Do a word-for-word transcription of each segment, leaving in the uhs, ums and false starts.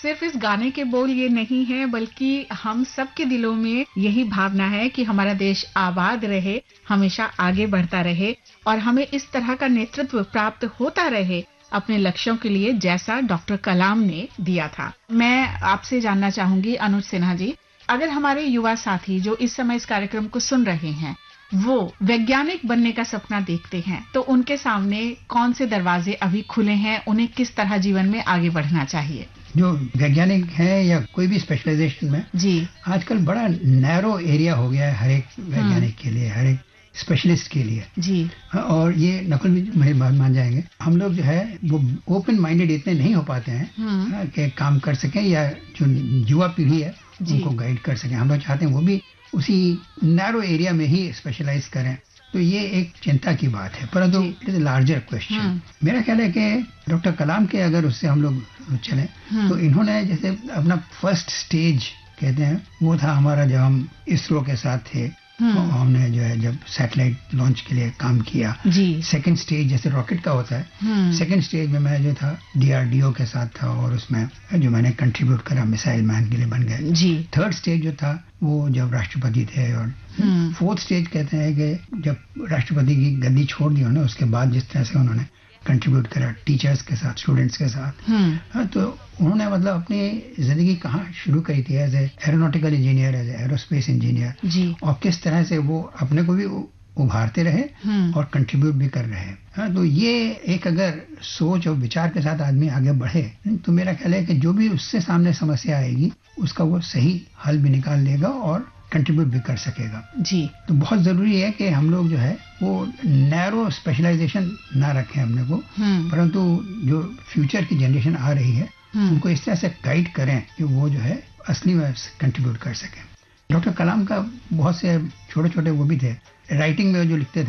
सिर्फ इस गाने के बोल ये नहीं है, बल्कि हम सबके दिलों में यही भावना है कि हमारा देश आबाद रहे, हमेशा आगे बढ़ता रहे और हमें इस तरह का नेतृत्व प्राप्त होता रहे अपने लक्ष्यों के लिए, जैसा डॉक्टर कलाम ने दिया था। मैं आपसे जानना चाहूंगी अनुज सिन्हा जी, अगर हमारे युवा साथी जो इस समय इस कार्यक्रम को सुन रहे हैं वो वैज्ञानिक बनने का सपना देखते हैं, तो उनके सामने कौन से दरवाजे अभी खुले हैं, उन्हें किस तरह जीवन में आगे बढ़ना चाहिए? जो वैज्ञानिक है या कोई भी स्पेशलाइजेशन में जी आजकल बड़ा नैरो एरिया हो गया है हर एक वैज्ञानिक के लिए, हर एक स्पेशलिस्ट के लिए जी। और ये नकुल भी मान जाएंगे, हम लोग जो है वो ओपन माइंडेड इतने नहीं हो पाते हैं कि काम कर सकें या जो युवा पीढ़ी है उनको गाइड कर सकें। हम लोग चाहते हैं वो भी उसी नैरो एरिया में ही स्पेशलाइज करें, तो ये एक चिंता की बात है, परंतु इट इज लार्जर क्वेश्चन। मेरा ख्याल है कि डॉक्टर कलाम के अगर उससे हम लोग चलें तो इन्होंने जैसे अपना फर्स्ट स्टेज कहते हैं वो था हमारा, जब हम इसरो के साथ थे हमने जो है जब सैटेलाइट लॉन्च के लिए काम किया। सेकंड स्टेज जैसे रॉकेट का होता है, सेकंड स्टेज में मैं जो था डीआरडीओ के साथ था और उसमें जो मैंने कंट्रीब्यूट करा मिसाइल मैन के लिए बन गए। थर्ड स्टेज जो था वो जब राष्ट्रपति थे, और फोर्थ स्टेज कहते हैं कि जब राष्ट्रपति की गद्दी छोड़ दी उन्होंने, उसके बाद जिस तरह से उन्होंने कंट्रीब्यूट करा टीचर्स के साथ, स्टूडेंट्स के साथ। हाँ, तो उन्होंने मतलब अपनी जिंदगी कहाँ शुरू करी थी as a aeronautical engineer, as a aerospace engineer, और किस तरह से वो अपने को भी उभारते रहे और कंट्रीब्यूट भी कर रहे हैं। हाँ, तो ये एक अगर सोच और विचार के साथ आदमी आगे बढ़े तो मेरा ख्याल है कि जो भी उससे सामने समस्या आएगी उसका वो सही हल भी निकाल लेगा और कंट्रीब्यूट भी कर सकेगा जी। तो बहुत जरूरी है कि हम लोग जो है वो नैरो स्पेशलाइजेशन ना रखें अपने को, परंतु जो फ्यूचर की जनरेशन आ रही है उनको इस तरह से गाइड करें कि वो जो है असली में कंट्रीब्यूट कर सकें। डॉक्टर कलाम का बहुत से छोटे छोटे वो भी थे, राइटिंग में जो लिखते थे,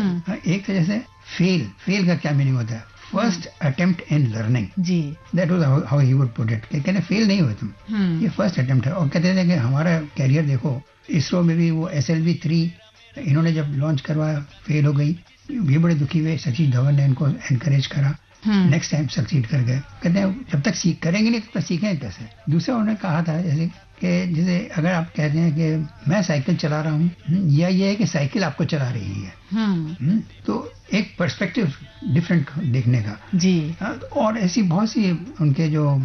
एक तरह से फेल फेल का क्या मीनिंग होता है, first attempt in learning ji, that was how he would put it. कहते फेल नहीं हुए तुम, ये फर्स्ट अटेम्प्ट है। और कहते थे कि हमारा कैरियर देखो, इसरो में भी वो एस एल वी थ्री इन्होंने जब लॉन्च करवाया फेल हो गई, ये बड़े दुखी हुए, सचिन धवन ने इनको एनकरेज करा, नेक्स्ट टाइम सक्सीड कर गए। कहते हैं जब तक सीख करेंगे नहीं तब तक सीखें कैसे। दूसरा उन्होंने कहा था जैसे कि जैसे अगर आप कहते हैं कि मैं साइकिल चला रहा हूँ या ये है कि साइकिल आपको चला रही है, हुँ? तो एक पर्सपेक्टिव डिफरेंट देखने का जी। और ऐसी बहुत सी उनके जो